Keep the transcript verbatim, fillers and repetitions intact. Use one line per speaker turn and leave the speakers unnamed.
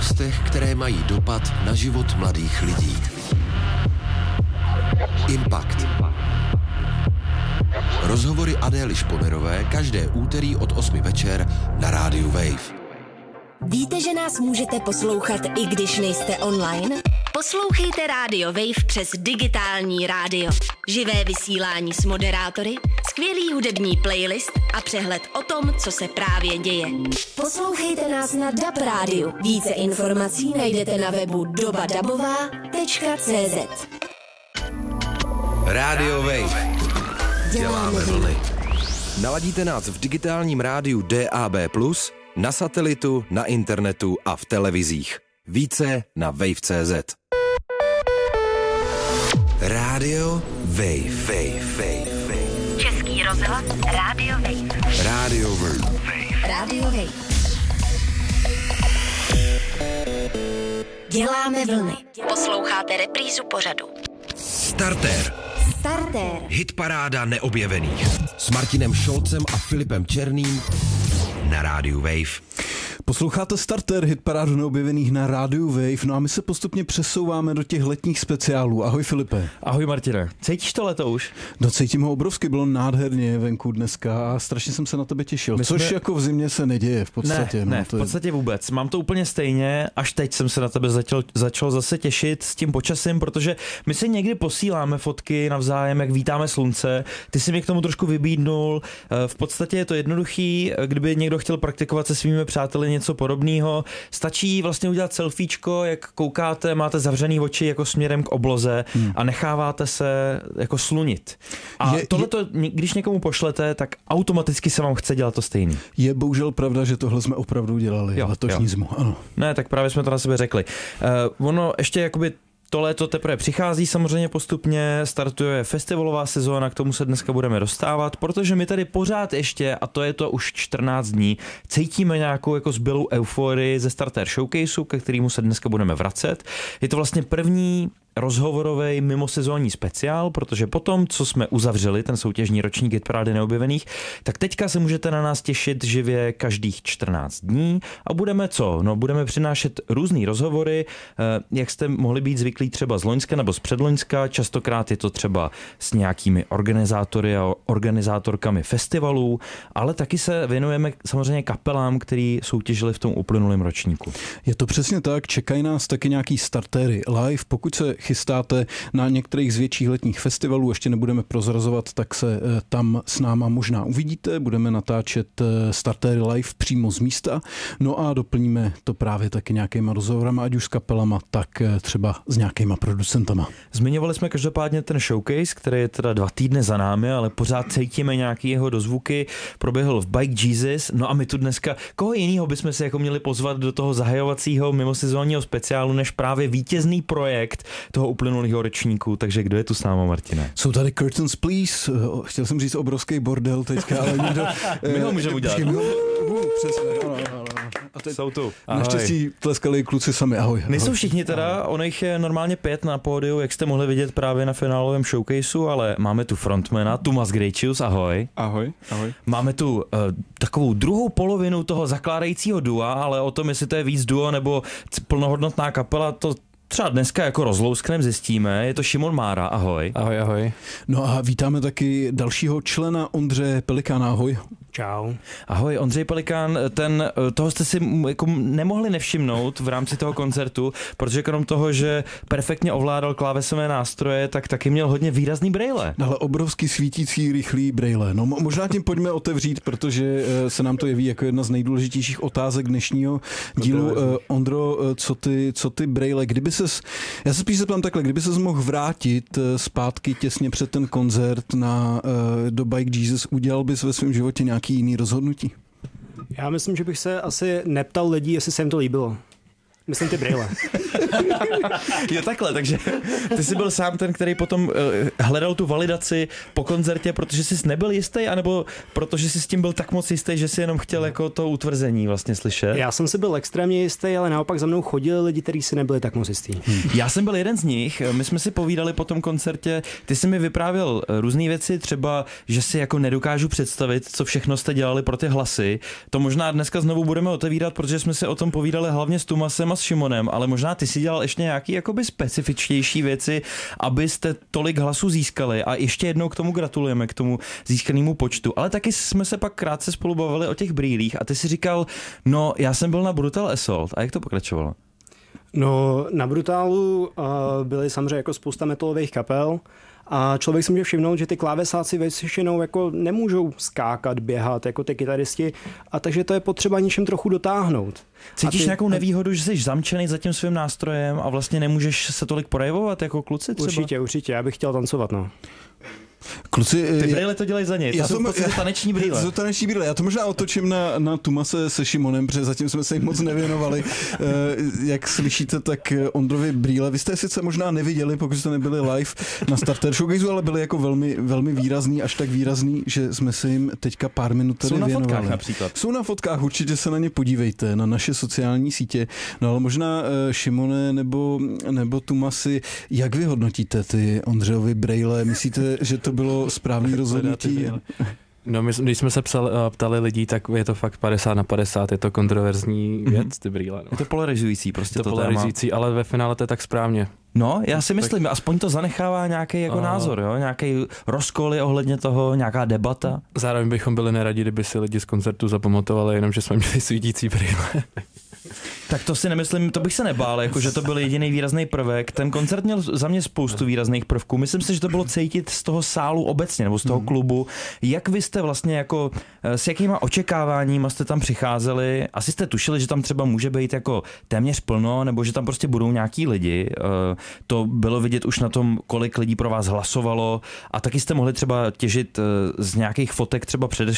událostech, které mají dopad na život mladých lidí. Impact. Rozhovory Adély Šponerové každé úterý od osmi večer na rádiu Wave.
Víte, že nás můžete poslouchat, i když nejste online? Poslouchejte Radio Wave přes digitální rádio. Živé vysílání s moderátory, skvělý hudební playlist a přehled o tom, co se právě děje. Poslouchejte nás na D A B rádiu. Více informací najdete na webu doba dabová tečka cé zet.
Radio Wave. Děláme vlny. Naladíte nás v digitálním rádiu D A B plus, na satelitu, na internetu a v televizích. Více na wave tečka cé zet. Radio Wave. Wave, Wave, Wave.
Český rozhlas Radio Wave.
Radio Wave.
Radio Wave. Děláme vlny. Posloucháte reprízu pořadu.
Starter.
Starter.
Hitparáda neobjevených. S Martinem Šolcem a Filipem Černým na rádiu Wave.
Posloucháte Starter, hitparádu neobjevených na rádiu Wave, no a my se postupně přesouváme do těch letních speciálů. Ahoj Filipe.
Ahoj Martine. Cítíš to leto už?
No cítím ho obrovsky, bylo nádherně venku dneska a strašně jsem se na tebe těšil, my což jsme... jako v zimě se neděje v podstatě.
Ne,
no,
ne v podstatě je... vůbec. Mám to úplně stejně, až teď jsem se na tebe začal, začal zase těšit s tím počasím, protože my si někdy posíláme fotky navzájem, jak vítáme slunce. Ty jsi mě k tomu trošku vybídnul. V podstatě je to jednoduchý, kdyby někdo chtěl praktikovat se svými přáteli něco podobného. Stačí vlastně udělat selfiečko, jak koukáte, máte zavřený oči jako směrem k obloze hmm. a necháváte se jako slunit. A je, tohleto, je, když někomu pošlete, tak automaticky se vám chce dělat to stejný.
Je bohužel pravda, že tohle jsme opravdu dělali letošní zimu. Ano.
Ne, tak právě jsme to na sebe řekli. Uh, ono ještě jakoby to léto teprve přichází samozřejmě postupně, startuje festivalová sezóna, k tomu se dneska budeme dostávat, protože my tady pořád ještě, a to je to už čtrnáct dní, cítíme nějakou jako zbylou euforii ze Starter Showcaseu, ke kterému se dneska budeme vracet. Je to vlastně první rozhovorový mimosezónní speciál, protože potom, co jsme uzavřeli ten soutěžní ročník Hitparády neobjevených, tak teďka se můžete na nás těšit živě každých čtrnáct dní a budeme co? No budeme přinášet různý rozhovory, jak jste mohli být zvyklí třeba z loňska nebo z předloňska, častokrát je to třeba s nějakými organizátory a organizátorkami festivalů, ale taky se věnujeme samozřejmě kapelám, který soutěžili v tom uplynulém ročníku.
Je to přesně tak, čekají nás taky nějaký startéry live, pokud se chystáte na některých z větších letních festivalů, ještě nebudeme prozrazovat, tak se tam s náma možná uvidíte, budeme natáčet startéry live přímo z místa, no a doplníme to právě taky nějakýma rozhovorama, ať už s kapelama, tak třeba s nějakýma producentama.
Zmiňovali jsme každopádně ten showcase, který je teda dva týdny za námi, ale pořád cítíme nějaký jeho dozvuky, proběhl v Bike Jesus, no a my tu dneska, koho jinýho bychom si jako měli pozvat do toho zahajovacího mimosezónního speciálu, než právě vítězný projekt toho uplynulého ročníku, takže kdo je tu s náma, Martine?
Jsou tady Curtains Please, chtěl jsem říct obrovský bordel teďka, ale někdo...
My ho můžeme udělat.
Uh, přesně, ano, ano, ano. A teď
jsou tu.
Naštěstí tleskali kluci sami, ahoj.
Nejsou všichni teda, ono jich je normálně pět na pódiu, jak jste mohli vidět právě na finálovém showcaseu, ale máme tu frontmana, Tumas Grejčius, ahoj.
Ahoj, ahoj.
Máme tu uh, takovou druhou polovinu toho zakládajícího dua, ale o tom, jestli to je víc duo nebo plnohodnotná kapela, to třeba dneska jako rozlousknem zjistíme. Je to Šimon Mára, ahoj.
Ahoj, ahoj.
No a vítáme taky dalšího člena Ondřeje Pelikána, ahoj.
Čau.
Ahoj, Ondřej Pelikán, ten, toho jste si jako nemohli nevšimnout v rámci toho koncertu, protože krom toho, že perfektně ovládal klávesové nástroje, tak taky měl hodně výrazný brejle.
Ale obrovský svítící, rychlý brejle. No možná tím pojďme otevřít, protože se nám to jeví jako jedna z nejdůležitějších otázek dnešního dílu. Ondro, co ty, co ty brejle, kdyby ses, já se spíš zeptám takhle, kdyby ses mohl vrátit zpátky těsně před ten koncert na, do Bike Jesus, udělal bys ve svém životě nějaký jiný rozhodnutí?
Já myslím, že bych se asi neptal lidí, jestli se jim to líbilo. Myslím ty brýle.
Jo, takhle, takže ty jsi byl sám ten, který potom uh, hledal tu validaci po koncertě, protože jsi nebyl jistý, anebo protože jsi s tím byl tak moc jistý, že jsi jenom chtěl jako to utvrzení vlastně slyšet?
Já jsem si byl extrémně jistý, ale naopak za mnou chodili lidi, kteří si nebyli tak moc jistý.
Hmm. Já jsem byl jeden z nich, my jsme si povídali po tom koncertě, ty jsi mi vyprávěl různé věci, třeba, že si jako nedokážu představit, co všechno jste dělali pro ty hlasy. To možná dneska znovu budeme otevírat, protože jsme si o tom povídali hlavně s Tumasem a s Šimonem, ale možná ty si dělal ještě nějaký jakoby specifičtější věci, abyste tolik hlasů získali a ještě jednou k tomu gratulujeme, k tomu získanému počtu. Ale taky jsme se pak krátce spolu bavili o těch brýlích a ty si říkal, no já jsem byl na Brutal Assault a jak to pokračovalo?
No na Brutalu uh, byly samozřejmě jako spousta metalových kapel a člověk si může všimnout, že ty klávesáci většinou jako nemůžou skákat, běhat jako ty kytaristi a takže to je potřeba něčem trochu dotáhnout.
Cítíš
ty,
nějakou nevýhodu, že jsi zamčený za tím svým nástrojem a vlastně nemůžeš se tolik projevovat jako kluci třeba?
Určitě, určitě, já bych chtěl tancovat, no.
Kluci,
ty brýle to dělají za ně, to já jsou v podstatě taneční brýle.
To jsou taneční brýle, já to možná otočím na, na Tumase se Šimonem, protože zatím jsme se jim moc nevěnovali. Jak slyšíte, tak Ondrovi brýle, vy jste sice možná neviděli, pokud jste nebyli live na Starter Showcaseu, ale byli jako velmi, velmi výrazný, až tak výrazný, že jsme se jim teďka pár minut tady věnovali.
Jsou na fotkách například.
Jsou na fotkách, určitě se na ně podívejte, na naše sociální sítě. No ale možná Šimone nebo, nebo Tumasi, jak vy hodnotíte ty Ondřejovi brýle? Myslíte, že to bylo správný rozhodnutí?
No, my, když jsme se psali, ptali lidí, tak je to fakt padesát na padesát, je to kontroverzní věc, mm-hmm. ty brýle. No.
Je to polarizující prostě
to, to polarizující, téma. Ale ve finále to je tak správně.
No, já si myslím, tak... aspoň to zanechává nějaký jako a... názor, jo? Nějaký rozkoly ohledně toho, nějaká debata.
Zároveň bychom byli neradi, kdyby si lidi z koncertu zapamatovali, jenom že jsme měli svítící brýle.
Tak to si nemyslím, to bych se nebál, jako že to byl jediný výrazný prvek. Ten koncert měl za mě spoustu výrazných prvků. Myslím si, že to bylo cítit z toho sálu obecně, nebo z toho klubu. Jak vy jste vlastně jako, s jakýma očekáváníma jste tam přicházeli? Asi jste tušili, že tam třeba může být jako téměř plno, nebo že tam prostě budou nějaký lidi. To bylo vidět už na tom, kolik lidí pro vás hlasovalo a taky jste mohli třeba těžit z nějakých fotek třeba před